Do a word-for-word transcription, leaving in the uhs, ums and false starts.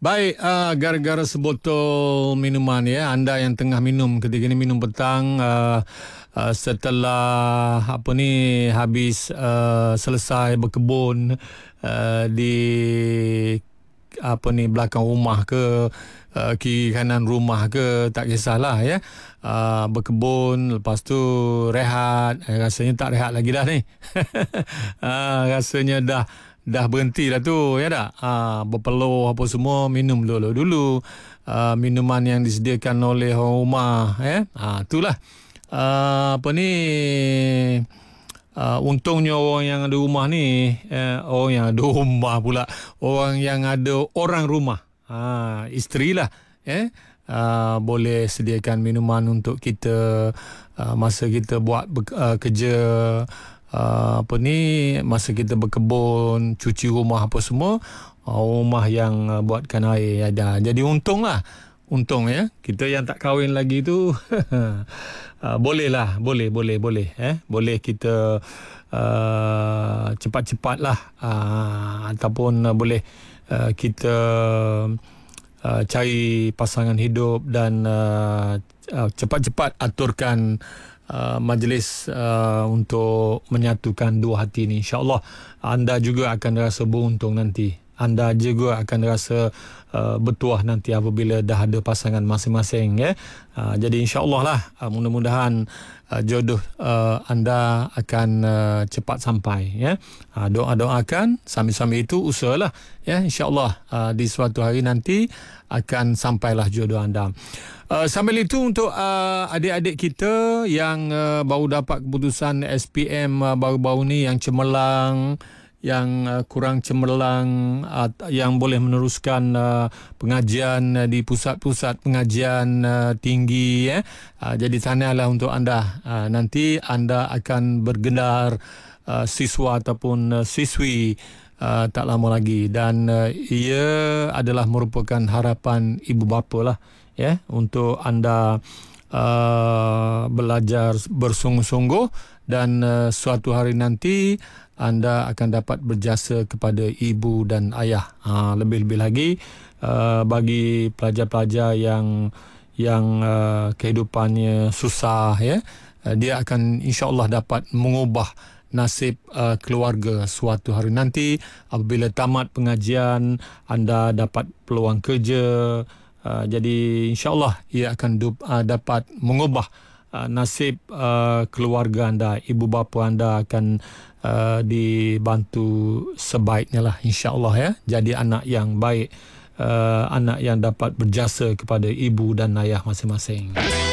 Baik, uh, gara-gara sebotol minuman ya, anda yang tengah minum ketika ini minum petang uh, uh, setelah apa ni habis uh, selesai berkebun uh, di apa ni belakang rumah ke uh, kiri kanan rumah ke, tak kisahlah ya. Uh, berkebun, lepas tu rehat, eh, rasanya tak rehat lagi dah ni. uh, rasanya dah dah berhenti dah tu ya dah. Ha, berpeluh apa semua minum dulu dulu uh, minuman yang disediakan oleh orang rumah ya. Ha, itulah uh, apa ni uh, untungnya orang yang ada rumah ni uh, orang yang ada rumah pula orang yang ada orang rumah, ha, isteri lah ya. Uh, boleh sediakan minuman untuk kita uh, masa kita buat uh, kerja, uh, apa ni masa kita berkebun, cuci rumah apa semua, uh, rumah yang uh, buatkan air ada. Jadi untung lah, untung ya. Kita yang tak kahwin lagi tu uh, boleh lah, boleh boleh boleh eh boleh kita uh, cepat-cepat lah, uh, ataupun uh, boleh uh, kita Uh, cari pasangan hidup dan uh, uh, cepat-cepat aturkan uh, majlis uh, untuk menyatukan dua hati ini. InsyaAllah anda juga akan rasa beruntung nanti. Anda juga akan rasa uh, bertuah nanti apabila dah ada pasangan masing-masing ya. Uh, jadi insya-Allah lah, uh, mudah-mudahan uh, jodoh uh, anda akan uh, cepat sampai ya. Uh, doa-doakan, sambil-sambil itu usahalah ya, insya-Allah uh, di suatu hari nanti akan sampailah jodoh anda. Uh, sambil itu untuk uh, adik-adik kita yang uh, baru dapat keputusan S P M uh, baru-baru ni, yang cemerlang, yang uh, kurang cemerlang, uh, yang boleh meneruskan uh, pengajian uh, di pusat-pusat pengajian uh, tinggi ya. Uh, jadi tahniahlah untuk anda. Uh, nanti anda akan bergelar uh, siswa ataupun uh, siswi uh, tak lama lagi, dan uh, ia adalah merupakan harapan ibu bapa lah ya, untuk anda uh, belajar bersungguh-sungguh dan uh, suatu hari nanti anda akan dapat berjasa kepada ibu dan ayah. Ha, lebih-lebih lagi uh, bagi pelajar-pelajar yang yang uh, kehidupannya susah ya, uh, dia akan insya-Allah dapat mengubah nasib uh, keluarga suatu hari nanti. Apabila tamat pengajian, anda dapat peluang kerja. Uh, jadi insya-Allah ia akan du- uh, dapat mengubah Uh, nasib uh, keluarga anda, ibu bapa anda akan uh, dibantu sebaiknya lah insya-Allah ya. Jadi anak yang baik, uh, anak yang dapat berjasa kepada ibu dan ayah masing-masing.